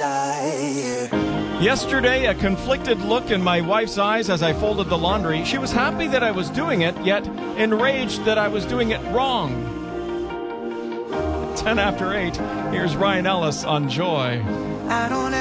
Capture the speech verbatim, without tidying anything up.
die. Yesterday, a conflicted look in my wife's eyes as I folded the laundry. She was happy that I was doing it, yet enraged that I was doing it wrong. Ten after eight, here's Ryan Ellis on Joy. I don't